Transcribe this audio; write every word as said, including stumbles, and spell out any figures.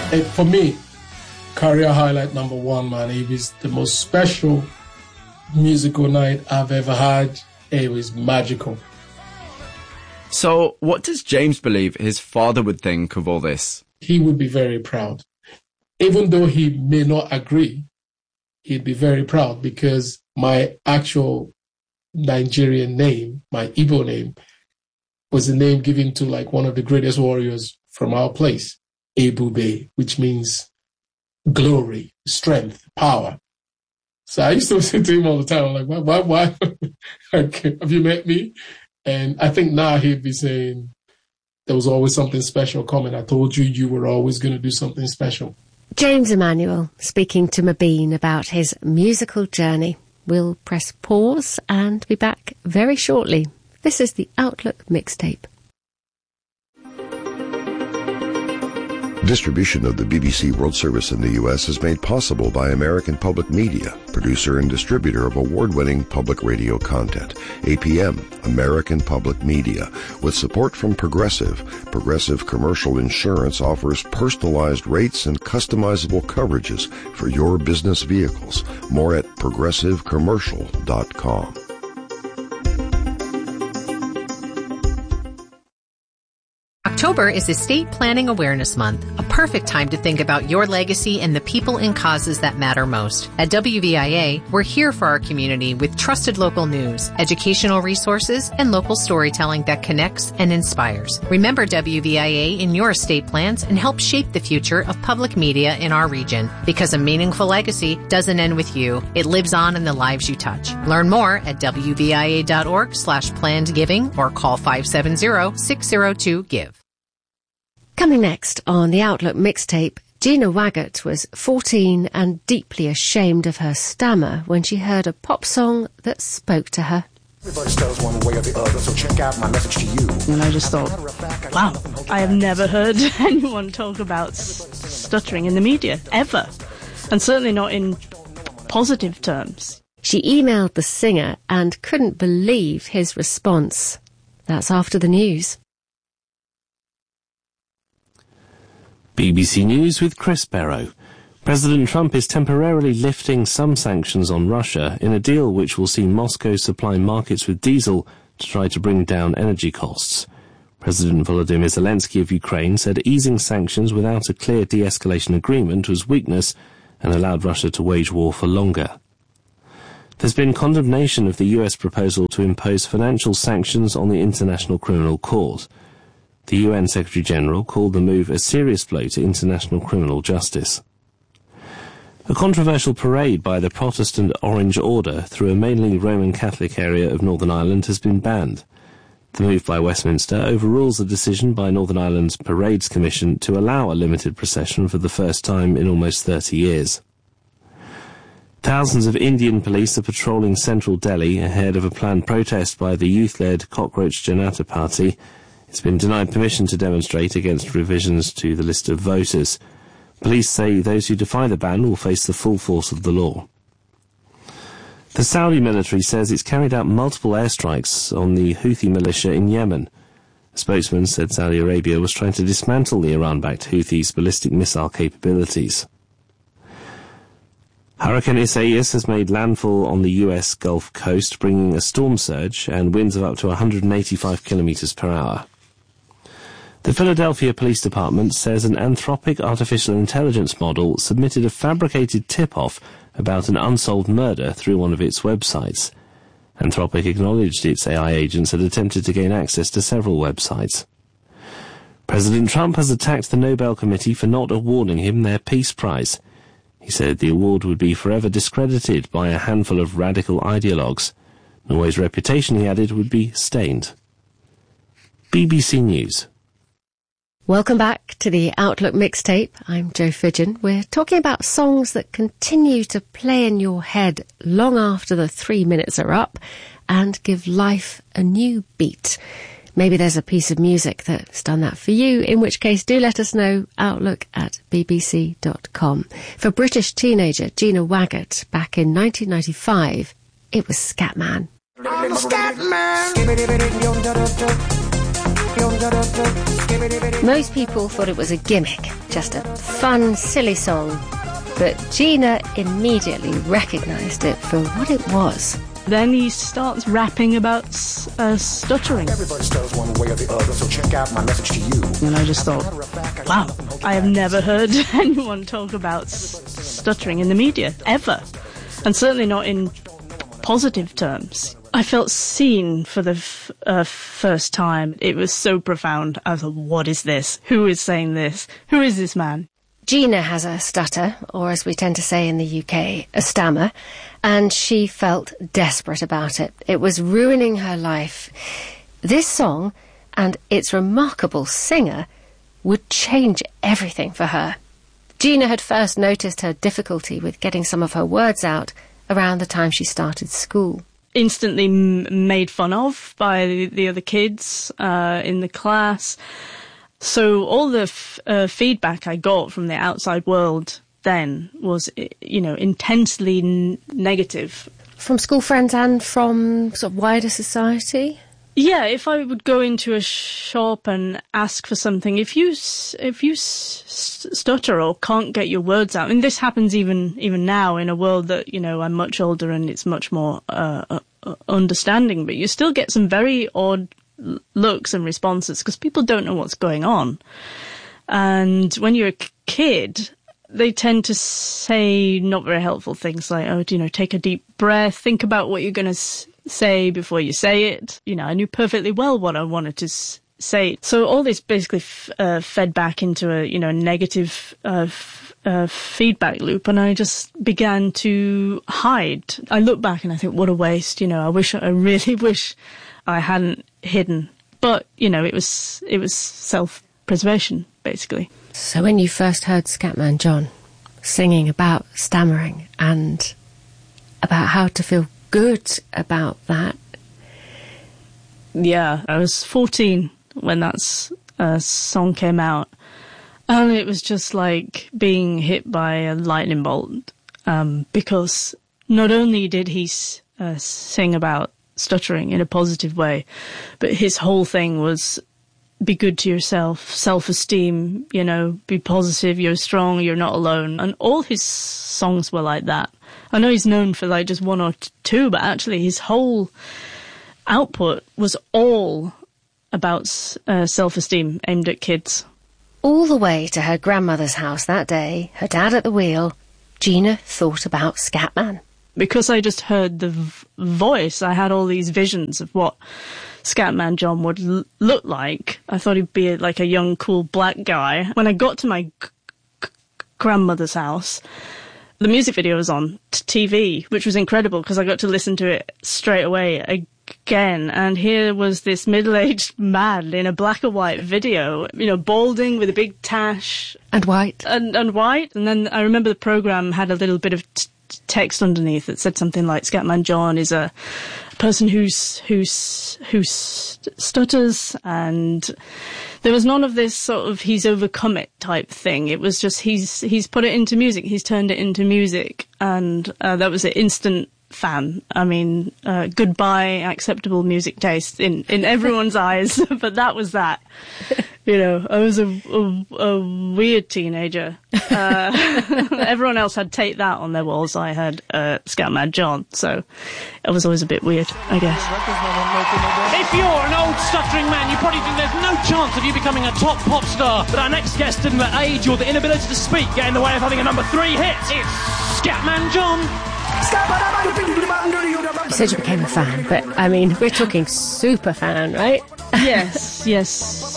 It, for me, career highlight number one, man. It was the most special musical night I've ever had. It was magical. So, what does James believe his father would think of all this? He would be very proud. Even though he may not agree, he'd be very proud because my actual Nigerian name, my Igbo name, was the name given to like one of the greatest warriors from our place, Ebube, which means glory, strength, power. So I used to say to him all the time, I'm like, why, why, why? Like, have you met me? And I think now he'd be saying, there was always something special coming. I told you you were always going to do something special. James Emmanuel speaking to Mobeen about his musical journey. We'll press pause and be back very shortly. This is the Outlook Mixtape. Distribution of the B B C World Service in the U S is made possible by American Public Media, producer and distributor of award-winning public radio content. A P M, American Public Media. With support from Progressive, Progressive Commercial Insurance offers personalized rates and customizable coverages for your business vehicles. More at progressive commercial dot com. October is Estate Planning Awareness Month, a perfect time to think about your legacy and the people and causes that matter most. At W V I A, we're here for our community with trusted local news, educational resources, and local storytelling that connects and inspires. Remember W V I A in your estate plans and help shape the future of public media in our region. Because a meaningful legacy doesn't end with you. It lives on in the lives you touch. Learn more at W V I A dot org slash planned giving or call five seven zero, six zero two, give. Coming next on the Outlook Mixtape, Gina Waggett was fourteen and deeply ashamed of her stammer when she heard a pop song that spoke to her. Everybody stutters one way or the other, so check out my message to you. And I just thought, wow, I have never heard anyone talk about s- stuttering in the media, ever. And certainly not in positive terms. She emailed the singer and couldn't believe his response. That's after the news. B B C News with Chris Barrow. President Trump is temporarily lifting some sanctions on Russia in a deal which will see Moscow supply markets with diesel to try to bring down energy costs. President Volodymyr Zelensky of Ukraine said easing sanctions without a clear de-escalation agreement was weakness and allowed Russia to wage war for longer. There's been condemnation of the U S proposal to impose financial sanctions on the International Criminal Court. The U N Secretary-General called the move a serious blow to international criminal justice. A controversial parade by the Protestant Orange Order through a mainly Roman Catholic area of Northern Ireland has been banned. The move by Westminster overrules a decision by Northern Ireland's Parades Commission to allow a limited procession for the first time in almost thirty years. Thousands of Indian police are patrolling central Delhi ahead of a planned protest by the youth-led Cockroach Janata Party. It's been denied permission to demonstrate against revisions to the list of voters. Police say those who defy the ban will face the full force of the law. The Saudi military says it's carried out multiple airstrikes on the Houthi militia in Yemen. A spokesman said Saudi Arabia was trying to dismantle the Iran-backed Houthis' ballistic missile capabilities. Hurricane Isaias has made landfall on the U S Gulf Coast, bringing a storm surge and winds of up to one hundred eighty-five kilometers per hour. The Philadelphia Police Department says an Anthropic artificial intelligence model submitted a fabricated tip-off about an unsolved murder through one of its websites. Anthropic acknowledged its A I agents had attempted to gain access to several websites. President Trump has attacked the Nobel Committee for not awarding him their Peace Prize. He said the award would be forever discredited by a handful of radical ideologues. Norway's reputation, he added, would be stained. B B C News. Welcome back to the Outlook Mixtape. I'm Jo Fidgen. We're talking about songs that continue to play in your head long after the three minutes are up and give life a new beat. Maybe there's a piece of music that's done that for you, in which case do let us know, outlook at b b c dot com. For British teenager Gina Waggett, back in nineteen ninety-five, it was Scatman. I'm a Scatman. Most people thought it was a gimmick, just a fun, silly song. But Gina immediately recognised it for what it was. Then he starts rapping about uh, stuttering. Everybody stutters one way or the other, so check out my message to you. And I just thought, wow, I have never heard anyone talk about s- stuttering in the media, ever. And certainly not in positive terms. I felt seen for the f- uh, first time. It was so profound. I thought, what is this? Who is saying this? Who is this man? Gina has a stutter, or as we tend to say in the U K, a stammer, and she felt desperate about it. It was ruining her life. This song, and its remarkable singer, would change everything for her. Gina had first noticed her difficulty with getting some of her words out around the time she started school. Instantly m- made fun of by the, the other kids uh, in the class. So all the f- uh, feedback I got from the outside world then was, you know, intensely n- negative. From school friends and from sort of wider society? Yeah, if I would go into a shop and ask for something, if you s- if you s- stutter or can't get your words out, and this happens even even now in a world that, you know, I'm much older and it's much more uh, uh, understanding, but you still get some very odd looks and responses because people don't know what's going on. And when you're a kid, they tend to say not very helpful things like, oh, you know, take a deep breath, think about what you're going to s- say before you say it. You know, I knew perfectly well what I wanted to s- say. So all this basically f- uh, fed back into a, you know, negative uh, f- uh, feedback loop, and I just began to hide. I look back and I think, what a waste. You know, I wish, I really wish I hadn't hidden. But, you know, it was it was self-preservation, basically. So when you first heard Scatman John singing about stammering and about how to feel good about that... Yeah, I was fourteen when that uh, song came out. And it was just like being hit by a lightning bolt. Um, because not only did he uh, sing about stuttering in a positive way, but his whole thing was be good to yourself, self-esteem, you know, be positive, you're strong, you're not alone. And all his songs were like that. I know he's known for like just one or t- two, but actually his whole output was all about uh, self-esteem aimed at kids. All the way to her grandmother's house that day, her dad at the wheel, Gina thought about Scatman. Because I just heard the v- voice, I had all these visions of what Scatman John would l- look like. I thought he'd be like a young, cool black guy. When I got to my g- g- grandmother's house, the music video was on t- T V, which was incredible because I got to listen to it straight away again. And here was this middle-aged man in a black and white video, you know, balding with a big tash. And white. And, and white. And then I remember the programme had a little bit of t- text underneath that said something like Scatman John is a person who's who's who stutters, and there was none of this sort of he's overcome it type thing. It was just he's he's put it into music, he's turned it into music, and uh, that was an instant fan. I mean, uh, goodbye acceptable music taste in in everyone's eyes, but that was that. You know, I was a, a, a weird teenager. Uh, everyone else had Take That on their walls. I had uh, Scatman John, so it was always a bit weird, I guess. If you're an old stuttering man, you probably think there's no chance of you becoming a top pop star. But our next guest didn't let age or the inability to speak get in the way of having a number three hit. It's Scatman John. You said you became a fan, but I mean, we're talking super fan, right? Yes, yes.